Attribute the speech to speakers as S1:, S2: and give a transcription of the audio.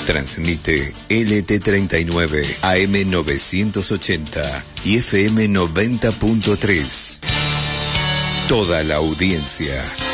S1: Transmite LT39 AM 980 y FM 90.3. Toda la audiencia